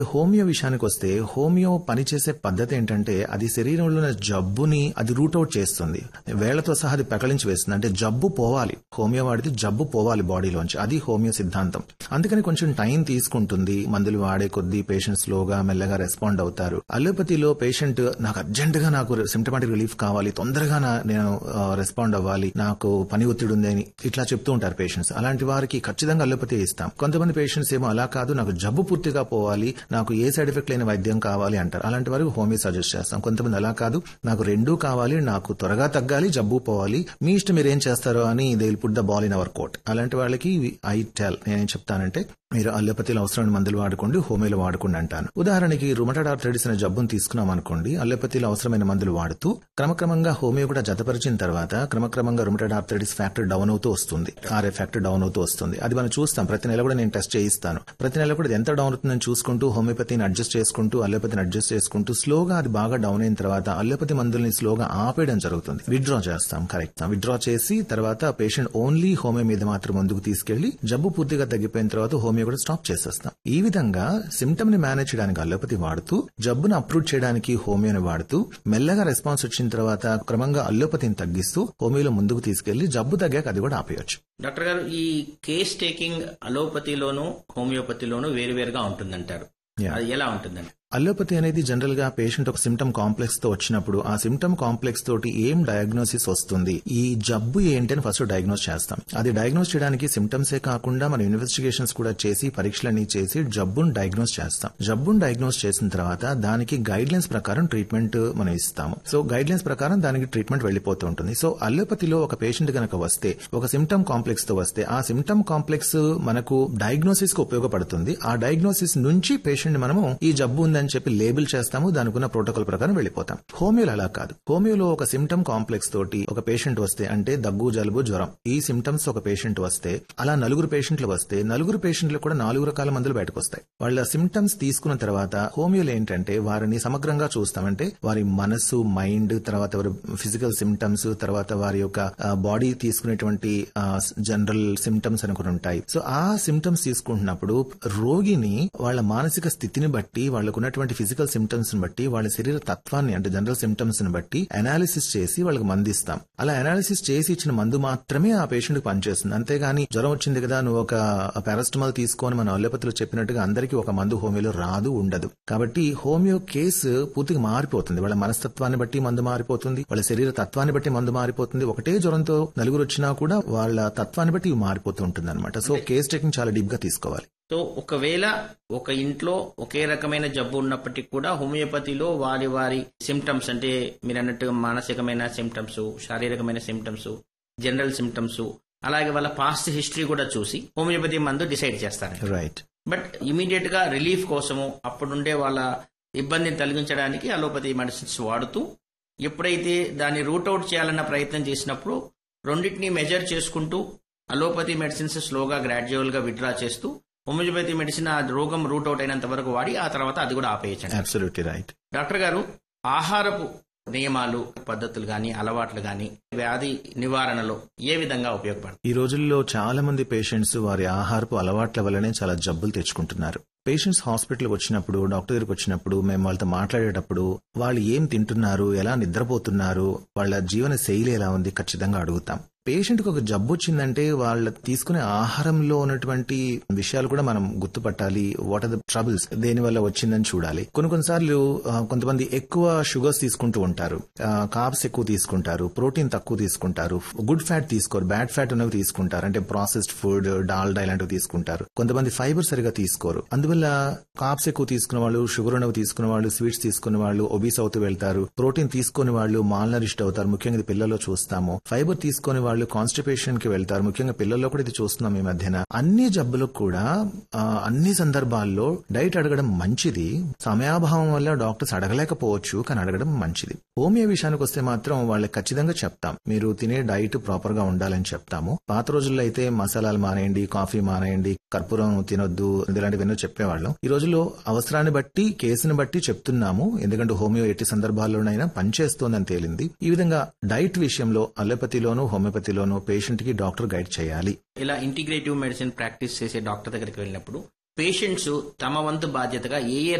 Homeo విషయానికి వస్తే homeo పనిచేసే పద్ధతి ఏంటంటే అది శరీరంలో ఉన్న జబ్బుని అది రూట్అవుట్ చేస్తుంది, వేళ్లతో సహా అది పెకలించి వేస్తుంది. అంటే జబ్బు పోవాలి, హోమియో వాడితే జబ్బు పోవాలి బాడీలోంచి, అది హోమియో సిద్ధాంతం. అందుకని కొంచెం టైం తీసుకుంటుంది. మందులు వాడే కొద్దీ పేషెంట్ స్లోగా మెల్లగా రెస్పాండ్ అవుతారు. అలోపతిలో పేషెంట్ నాకు అర్జెంట్ గా నాకు సిమ్టమాటిక్ రిలీఫ్ కావాలి, తొందరగా నేను రెస్పాండ్ అవ్వాలి, నాకు పని ఒత్తిడి ఉంది అని ఇట్లా చెప్తూ ఉంటారు పేషెంట్స్. అలాంటి వారికి ఖచ్చితంగా అలోపతి ఇస్తాం. కొంతమంది పేషెంట్స్ ఏమో అలా కాదు, నాకు జబ్బు పూర్తిగా పోవాలి, నాకు ఏ సైడ్ ఎఫెక్ట్ లేని వైద్యం కావాలి అంటారు. అలాంటి వారికి హోమియో సజెస్ట్ చేస్తాం. కొంతమంది అలా కాదు, నాకు రెండూ కావాలి, నాకు త్వరగా తగ్గాలి, జబ్బు పోవాలి, మీ ఇష్టం మీరు ఏం చేస్తారో అని they will put the ball in our court. అలాంటి వాళ్ళకి ఐ టెల్, నేనేం చెప్తానంటే మీరు అల్లోపతిలో అవసరమైన మందులు వాడుకోండి, హోమియోలో వాడుకోండి అంటాను. ఉదాహరణకి రుమటాయిడ్ ఆర్థరైటిస్ అనే జబ్బును తీసుకున్నాం అనుకోండి, అల్లోపతిలో అవసరమైన మందులు వాడుతూ క్రమక్రమంగా హోమియో కూడా జతపరిచిన తర్వాత క్రమక్రమంగా రుమటాయిడ్ ఆర్థరైటిస్ ఫ్యాక్టర్ డౌన్ అవుతూ వస్తుంది, ఆర్ఏ ఫ్యాక్టర్ డౌన్ అవుతూ వస్తుంది. అది మనం చూస్తాం, ప్రతి నెల కూడా నేను టెస్ట్ చేయిస్తాను. ప్రతి నెల కూడా ఎంత డౌన్ అవుతుందని చూసుకుంటూ హోమియోపతిని అడ్జస్ట్ చేసుకుంటూ అల్లోపతిని అడ్జస్ట్ చేసుకుంటూ స్లోగా అది బాగా డౌన్ అయిన తర్వాత అల్లోపతి మందుల్ని స్లోగా ఆపేయడం జరుగుతుంది. విత్డ్రా చేస్తాం, కరెక్ట్. విత్డ్రా చేసి తర్వాత పేషెంట్ ఓన్లీ హోమియో మీద మాత్రం ముందుకు తీసుకెళ్లి జబ్బు పూర్తిగా తగ్గిపోయిన తర్వాత హోమియో కూడా స్టాప్ చేసేస్తాం. ఈ విధంగా సిమ్టమ్ ని మేనేజ్ చేయడానికి అల్లోపతి వాడుతూ, జబ్బును అప్రూవ్ చేయడానికి హోమియోని వాడుతూ, మెల్లగా రెస్పాన్స్ వచ్చిన తర్వాత క్రమంగా అల్లోపతిని తగ్గిస్తూ హోమియోలో ముందుకు తీసుకెళ్లి జబ్బు తగ్గాక అది కూడా ఆపేయచ్చు. డాక్టర్ గారు, ఈ కేస్ టేకింగ్ అలోపతిలోను హోమియోపతిలోను వేరువేరుగా ఉంటుందంటారు, అది ఎలా ఉంటుందండి? అల్లోపతి అనేది జనరల్ గా పేషెంట్ ఒక సిమ్టమ్ కాంప్లెక్స్ తో వచ్చినప్పుడు ఆ సిమ్టమ్ కాంప్లెక్స్ తోటి ఏం డయాగ్నోసిస్ వస్తుంది, ఈ జబ్బు ఏంటి అని ఫస్ట్ డయాగ్నోస్ చేస్తాం. అది డయాగ్నోస్ చేయడానికి సిమ్టమ్సే కాకుండా మనం ఇన్వెస్టిగేషన్స్ కూడా చేసి పరీక్షలన్నీ చేసి జబ్బును డయాగ్నోస్ చేస్తాం. జబ్బును డయాగ్నోస్ చేసిన తర్వాత దానికి గైడ్ లైన్స్ ప్రకారం ట్రీట్మెంట్ మనం ఇస్తాము. సో గైడ్ లైన్స్ ప్రకారం దానికి ట్రీట్మెంట్ వెళ్లిపోతూ ఉంటుంది. సో అల్లోపతిలో ఒక పేషెంట్ గనక వస్తే, ఒక సిమ్టమ్ కాంప్లెక్స్ తో వస్తే, ఆ సిమ్టమ్ కాంప్లెక్స్ మనకు డయాగ్నోసిస్ కు ఉపయోగపడుతుంది. ఆ డయాగ్నోసిస్ నుంచి పేషెంట్ మనము ఈ జబ్బు ఉందని చెప్పి లేబుల్ చేస్తాము, దానికున్న ప్రోటోకాల్ ప్రకారం వెళ్లిపోతాం. హోమియోలో అలా కాదు. హోమియోలో ఒక సిమ్టమ్ కాంప్లెక్స్ తోటి ఒక పేషెంట్ వస్తే, అంటే దగ్గు, జలుబు, జ్వరం, ఈ సిమ్టమ్స్ ఒక పేషెంట్ వస్తే, అలా 4 పేషెంట్లు వస్తే 4 పేషెంట్లు కూడా 4 రకాల మందులు బయటకు వస్తాయి. వాళ్ళ సిమ్టమ్స్ తీసుకున్న తర్వాత హోమియోలో ఏంటంటే వారిని సమగ్రంగా చూస్తామంటే వారి మనసు, మైండ్, తర్వాత వారి ఫిజికల్ సిమ్టమ్స్, తర్వాత వారి యొక్క బాడీ తీసుకునేటువంటి జనరల్ సిమ్టమ్స్ అని కొన్ని ఉంటాయి. సో ఆ సిమ్టమ్స్ తీసుకుంటున్నప్పుడు రోగిని వాళ్ళ మానసిక స్థితిని బట్టి, వాళ్ళకున్నటువంటి ఫిజికల్ సిమ్టమ్స్ ని బట్టి, వాళ్ళ శరీర తత్వాన్ని అంటే జనరల్ సిమ్టమ్స్ ని బట్టి అనాలిసిస్ చేసి వాళ్ళకి మందు ఇస్తాం. అలా అనాలిసిస్ చేసి ఇచ్చిన మందు మాత్రమే ఆ పేషెంట్ కి పనిచేస్తుంది. అంతేగాని జ్వరం వచ్చింది కదా నువ్వు ఒక పారాసిటమాల్ తీసుకొని మన అల్లోపతిలో చెప్పినట్టుగా అందరికీ ఒక మందు హోమియోలో రాదు, ఉండదు. కాబట్టి హోమియో కేసు పూర్తిగా మారిపోతుంది. వాళ్ళ మనస్తత్వాన్ని బట్టి మందు మారిపోతుంది, వాళ్ళ శరీర తత్వాన్ని బట్టి మందు మారిపోతుంది. ఒకటే జ్వరంతో 4 వచ్చినా కూడా వాళ్ళ తత్వాన్ని బట్టి మారిపోతూ ఉంటుంది అనమాట. సో కేస్ టేకింగ్ చాలా డీప్ గా తీసుకోవాలి. సో ఒకవేళ ఒక ఇంట్లో ఒకే రకమైన జబ్బు ఉన్నప్పటికీ కూడా హోమియోపతిలో వారి వారి సిమ్టమ్స్, అంటే మీరు అన్నట్టుగా మానసికమైన సిమ్టమ్స్, శారీరకమైన సిమ్టమ్స్, జనరల్ సిమ్టమ్స్, అలాగే వాళ్ళ పాస్ట్ హిస్టరీ కూడా చూసి హోమియోపతి మందు డిసైడ్ చేస్తారు. రైట్. బట్ ఇమీడియట్ గా రిలీఫ్ కోసము అప్పుడుండే వాళ్ళ ఇబ్బందిని తొలగించడానికి అలోపతి మెడిసిన్స్ వాడుతూ, ఎప్పుడైతే దాన్ని రూట్అవుట్ చేయాలన్న ప్రయత్నం చేసినప్పుడు రెండింటినీ మెజర్ చేసుకుంటూ అలోపతి మెడిసిన్స్ స్లోగా గ్రాడ్యువల్ గా విత్డ్రా చేస్తూ హోమియోపతి మెడిసిన్ ఆ రోగం రూట్ అవుట్ అయినంత వరకు వాడి ఆ తర్వాత అది కూడా ఆపేయచ్చండి. Absolutely right. డాక్టర్ గారు, ఆహారపు నియమాలు, పద్ధతులు గాని, అలవాట్లు గాని వ్యాధి నివారణలో ఏ విధంగా ఉపయోగపడతాయి? ఈ రోజుల్లో చాలా మంది పేషెంట్స్ వారి ఆహారపు అలవాట్ల వల్లనే చాలా జబ్బులు తెచ్చుకుంటున్నారు. పేషెంట్స్ హాస్పిటల్కి వచ్చినప్పుడు, డాక్టర్ దగ్గరికి వచ్చినప్పుడు మేము వాళ్ళతో మాట్లాడేటప్పుడు వాళ్ళు ఏం తింటున్నారు, ఎలా నిద్రపోతున్నారు, వాళ్ళ జీవన శైలి ఎలా ఉంది ఖచ్చితంగా అడుగుతాం. పేషెంట్ కి ఒక జబ్బు వచ్చిందంటే వాళ్ళ తీసుకునే ఆహారంలో ఉన్నటువంటి విషయాలు కూడా మనం గుర్తుపట్టాలి. వాట్ ఆర్ ద ట్రబుల్స్, దేని వల్ల వచ్చిందని చూడాలి. కొన్నిసార్లు కొంతమంది ఎక్కువ షుగర్స్ తీసుకుంటూ ఉంటారు, కార్బ్స్ ఎక్కువ తీసుకుంటారు, ప్రోటీన్ తక్కువ తీసుకుంటారు, గుడ్ ఫ్యాట్ తీసుకోరు, బ్యాడ్ ఫ్యాట్ ఉన్నవి తీసుకుంటారు, అంటే ప్రాసెస్డ్ ఫుడ్, డాల్డా ఇలాంటివి తీసుకుంటారు. కొంతమంది ఫైబర్ సరిగా తీసుకోరు. అందువల్ల కార్బ్స్ ఎక్కువ తీసుకున్న వాళ్ళు, షుగర్ ఉన్నవి తీసుకున్న వాళ్ళు, స్వీట్స్ తీసుకున్న వాళ్ళు ఒబీస్ అవుతూ వెళ్తారు. ప్రోటీన్ తీసుకునే వాళ్ళు మాల్ నరిష్డ్ అవుతారు, ముఖ్యంగా పిల్లల్లో చూస్తాము. ఫైబర్ తీసుకునే వాళ్ళు కాన్స్టిపేషన్ కి వెళ్తారు, ముఖ్యంగా పిల్లల్లో కూడా ఇది చూస్తున్నాం ఈ మధ్యన. అన్ని జబ్బులకు కూడా అన్ని సందర్భాల్లో డైట్ అడగడం మంచిది. సమయాభావం వల్ల డాక్టర్స్ అడగలేకపోవచ్చు, కానీ అడగడం మంచిది. హోమియో విషయానికి వస్తే మాత్రం వాళ్ళకి ఖచ్చితంగా చెప్తాం, మీరు తినే డైట్ ప్రాపర్ గా ఉండాలని చెప్తాము. పాత రోజుల్లో అయితే మసాలాలు మానేయండి, కాఫీ మానేయండి, కర్పూరం తినొద్దు, ఇలాంటివన్నీ చెప్పేవాళ్ళం. ఈ రోజుల్లో అవసరాన్ని బట్టి, కేసుని బట్టి చెప్తున్నాము. ఎందుకంటే హోమియో ఎట్టి సందర్భాల్లోనైనా పనిచేస్తోందని తేలింది. ఈ విధంగా డైట్ విషయంలో అలోపతిలోను హోమియోపతిలోను పేషెంట్ కి డాక్టర్ గైడ్ చేయాలి. ఇలా ఇంటిగ్రేటివ్ మెడిసిన్ ప్రాక్టీస్ చేసే డాక్టర్ దగ్గరికి వెళ్ళినప్పుడు పేషెంట్స్ తమ వంతు బాధ్యతగా ఏ